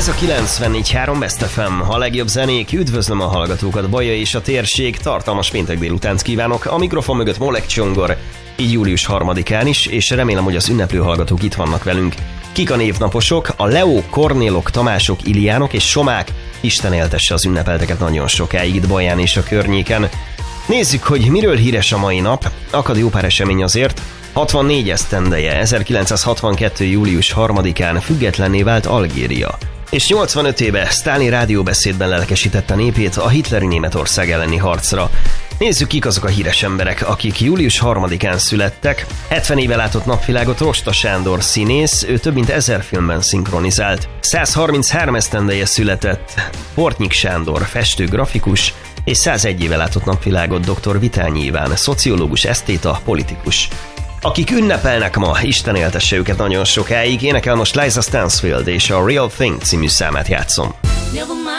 Ez a 94.3 Best FM, a legjobb zenék, üdvözlöm a hallgatókat, Baja és a térség, tartalmas péntek délutánt kívánok, a mikrofon mögött Molek Csongor, így július 3-án is, és remélem, hogy az ünneplő hallgatók itt vannak velünk. Kik a névnaposok? A Leo, Kornélok, Tamások, Iliánok és Somák. Isten éltesse az ünnepelteket nagyon sokáig itt Baján és a környéken. Nézzük, hogy miről híres a mai nap. Akad jó pár esemény azért. 64 esztendeje, 1962. július 3-án függetlenné vált Algéria. És 85 éve Sztálin rádióbeszédben lelkesítette népét a hitleri Németország elleni harcra. Nézzük, kik azok a híres emberek, akik július 3-án születtek. 70 éve látott napvilágot Rosta Sándor színész, ő több mint 1000 filmben szinkronizált. 133 esztendeje született Portnyik Sándor, festő, grafikus, és 101 éve látott napvilágot dr. Vitányi Iván, szociológus, esztéta, politikus. Akik ünnepelnek ma, Isten éltesse őket nagyon sokáig, énekel most Liza Stansfield, és a Real Thing című számát játszom.